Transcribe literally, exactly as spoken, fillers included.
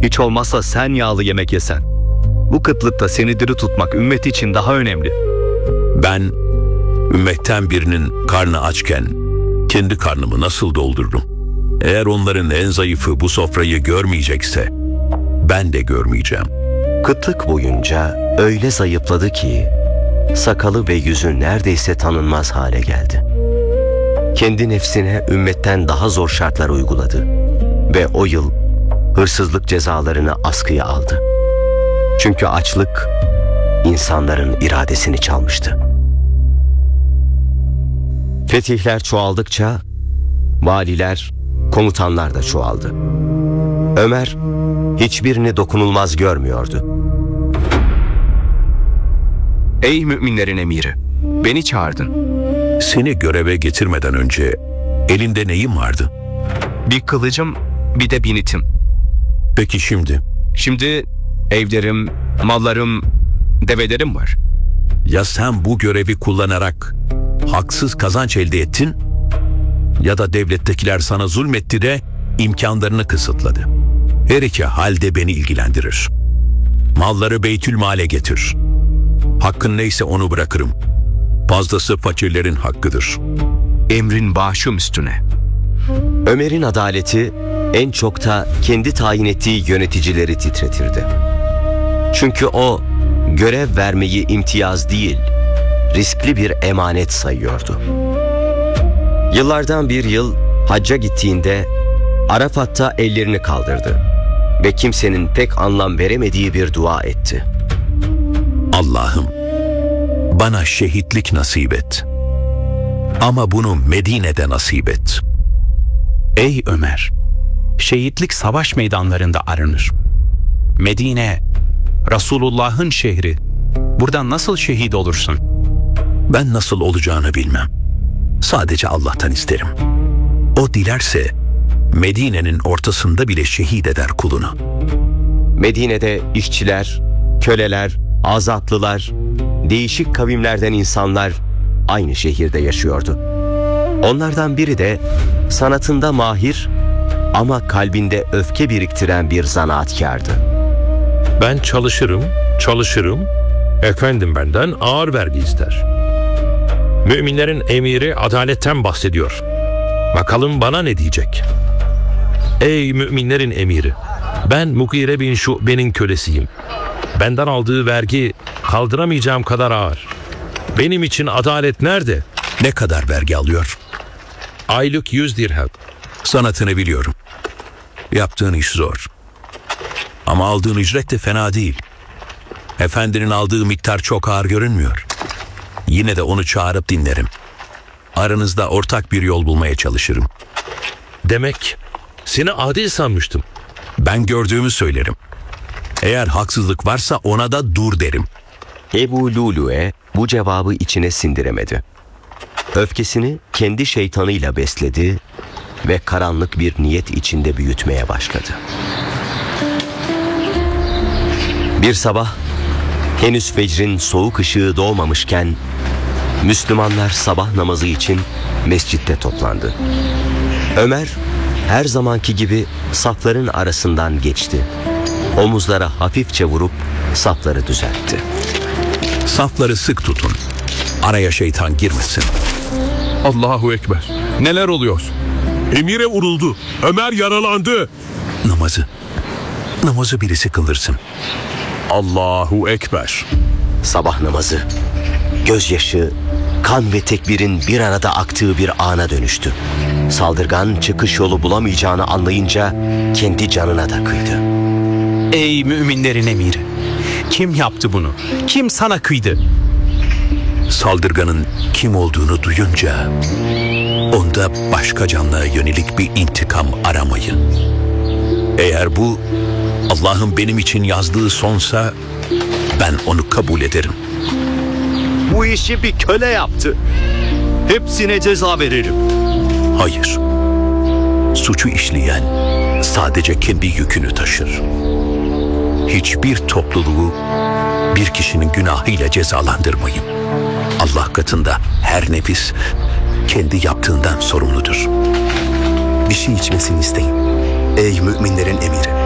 Hiç olmazsa sen yağlı yemek yesen. Bu kıtlıkta seni diri tutmak ümmet için daha önemli. Ben ümmetten birinin karnı açken kendi karnımı nasıl doldururum? Eğer onların en zayıfı bu sofrayı görmeyecekse ben de görmeyeceğim. Kıtlık boyunca öyle zayıfladı ki sakalı ve yüzü neredeyse tanınmaz hale geldi. Kendi nefsine ümmetten daha zor şartlar uyguladı ve o yıl hırsızlık cezalarını askıya aldı. Çünkü açlık insanların iradesini çalmıştı. Fetihler çoğaldıkça valiler, komutanlar da çoğaldı. Ömer hiçbirini dokunulmaz görmüyordu. Ey müminlerin emiri, beni çağırdın. Seni göreve getirmeden önce elinde neyin vardı? Bir kılıcım, bir de binitim. Peki şimdi? Şimdi evlerim, mallarım, develerim var. Ya sen bu görevi kullanarak haksız kazanç elde ettin ya da devlettekiler sana zulmetti de imkanlarını kısıtladı. Her iki halde beni ilgilendirir. Malları Beytülmal'e getir. Hakkın neyse onu bırakırım. Fazlası fakirlerin hakkıdır. Emrin başım üstüne. Ömer'in adaleti en çok da kendi tayin ettiği yöneticileri titretirdi. Çünkü o görev vermeyi imtiyaz değil, riskli bir emanet sayıyordu. Yıllardan bir yıl hacca gittiğinde Arafat'ta ellerini kaldırdı ve kimsenin pek anlam veremediği bir dua etti. Allah'ım, bana şehitlik nasip et. Ama bunu Medine'de nasip et. Ey Ömer! Şehitlik savaş meydanlarında aranır. Medine, Resulullah'ın şehri. Buradan nasıl şehit olursun? Ben nasıl olacağını bilmem. Sadece Allah'tan isterim. O dilerse Medine'nin ortasında bile şehit eder kulunu. Medine'de işçiler, köleler, azatlılar, değişik kavimlerden insanlar aynı şehirde yaşıyordu. Onlardan biri de sanatında mahir ama kalbinde öfke biriktiren bir zanaatkardı. Ben çalışırım, çalışırım, efendim benden ağır vergi ister. Müminlerin emiri adaletten bahsediyor. Bakalım bana ne diyecek? Ey müminlerin emiri, ben Mugire bin Şube'nin kölesiyim. Benden aldığı vergi kaldıramayacağım kadar ağır. Benim için adalet nerede? Ne kadar vergi alıyor? Aylık yüz dirhem. Sanatını biliyorum. Yaptığın iş zor. Ama aldığın ücret de fena değil. Efendinin aldığı miktar çok ağır görünmüyor. Yine de onu çağırıp dinlerim. Aranızda ortak bir yol bulmaya çalışırım. Demek seni adil sanmıştım. Ben gördüğümü söylerim. Eğer haksızlık varsa ona da dur derim. Ebu Lulu'e bu cevabı içine sindiremedi. Öfkesini kendi şeytanıyla besledi ve karanlık bir niyet içinde büyütmeye başladı. Bir sabah henüz fecrin soğuk ışığı doğmamışken Müslümanlar sabah namazı için mescitte toplandı. Ömer her zamanki gibi safların arasından geçti. Omuzlara hafifçe vurup safları düzeltti. Safları sık tutun. Araya şeytan girmesin. Allahu Ekber. Neler oluyor? Emire vuruldu. Ömer yaralandı. Namazı. Namazı birisi kıldırsın. Allahu Ekber. Sabah namazı, gözyaşı, kan ve tekbirin bir arada aktığı bir ana dönüştü. Saldırgan çıkış yolu bulamayacağını anlayınca kendi canına da kıydı. Ey müminlerin emiri! Kim yaptı bunu? Kim sana kıydı? Saldırganın kim olduğunu duyunca onda başka canlıya yönelik bir intikam aramayın. Eğer bu Allah'ın benim için yazdığı sonsa ben onu kabul ederim. Bu işi bir köle yaptı. Hepsine ceza veririm. Hayır. Suçu işleyen sadece kendi yükünü taşır. Hiçbir topluluğu bir kişinin günahıyla cezalandırmayın. Allah katında her nefis kendi yaptığından sorumludur. Bir şey içmesini isteyin. Ey müminlerin emiri!